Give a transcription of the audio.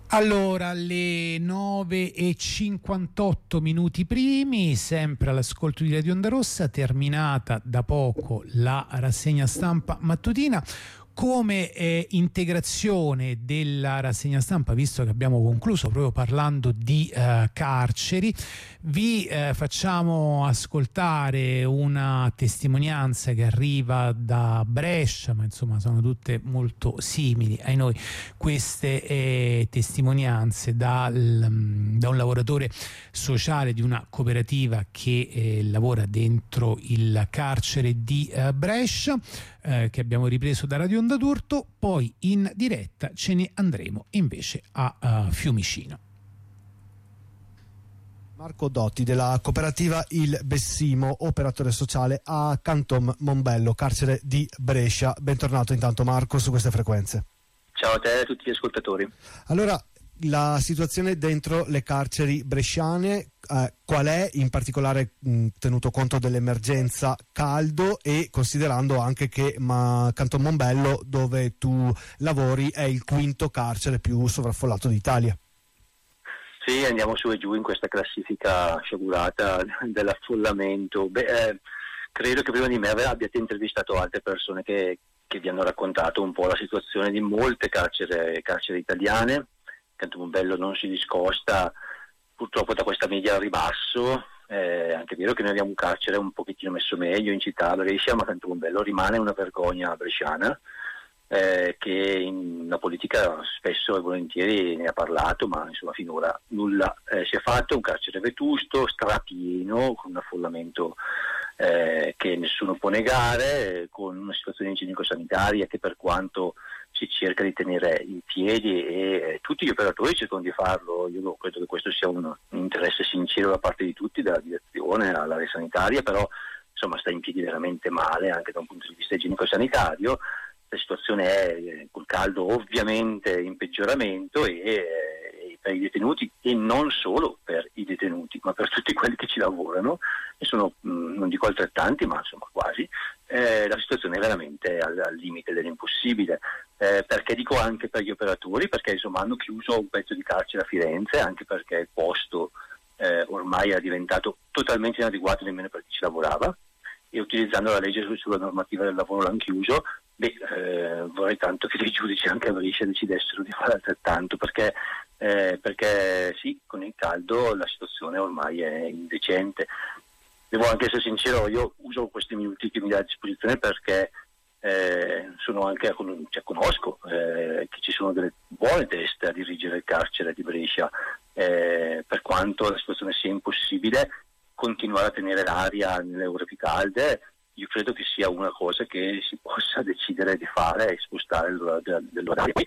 Allora, alle 9:58 minuti primi, sempre all'ascolto di Radio Onda Rossa, terminata da poco la rassegna stampa mattutina. Come integrazione della rassegna stampa, visto che abbiamo concluso proprio parlando di carceri, vi facciamo ascoltare una testimonianza che arriva da Brescia, ma insomma sono tutte molto simili ai noi queste testimonianze da un lavoratore sociale di una cooperativa che lavora dentro il carcere di Brescia, che abbiamo ripreso da Radio Onda d'Urto. Poi in diretta ce ne andremo invece a Fiumicino. Marco Dotti della cooperativa Il Bessimo, operatore sociale a Canton Mombello, carcere di Brescia. Bentornato intanto Marco su queste frequenze. Ciao a te e a tutti gli ascoltatori. Allora, la situazione dentro le carceri bresciane, qual è, in particolare tenuto conto dell'emergenza caldo e considerando anche che Canton Mombello, dove tu lavori, è il quinto carcere più sovraffollato d'Italia? Sì, andiamo su e giù in questa classifica sciagurata dell'affollamento. Credo che prima di me abbiate intervistato altre persone che vi hanno raccontato un po' la situazione di molte carceri italiane. Canton Mombello non si discosta purtroppo da questa media al ribasso. È anche vero che noi abbiamo un carcere un pochettino messo meglio in città, Brescia, ma Canton Mombello rimane una vergogna bresciana, che la politica spesso e volentieri ne ha parlato, ma insomma finora nulla si è fatto. Un carcere vetusto, strapieno, con un affollamento che nessuno può negare, con una situazione igienico-sanitaria che, per quanto si cerca di tenere in piedi e tutti gli operatori cercano di farlo, io credo che questo sia un interesse sincero da parte di tutti, dalla direzione all'area sanitaria, però insomma sta in piedi veramente male anche da un punto di vista igienico-sanitario. La situazione è, col caldo, ovviamente in peggioramento e per i detenuti, e non solo per i detenuti ma per tutti quelli che ci lavorano, e sono non dico altrettanti ma insomma quasi. La situazione è veramente al limite dell'impossibile, perché dico anche per gli operatori, perché insomma hanno chiuso un pezzo di carcere a Firenze, anche perché il posto ormai era diventato totalmente inadeguato nemmeno per chi ci lavorava, e utilizzando la legge sulla normativa del lavoro l'hanno chiuso. Vorrei tanto che dei giudici anche a Brescia decidessero di fare altrettanto, perché sì, con il caldo la situazione ormai è indecente. Devo anche essere sincero, io uso questi minuti che mi dà a disposizione perché sono anche conosco che ci sono delle buone teste a dirigere il carcere di Brescia, per quanto la situazione sia impossibile. Continuare a tenere l'aria nelle ore più calde, io credo che sia una cosa che si possa decidere di fare e spostare l'orario. Poi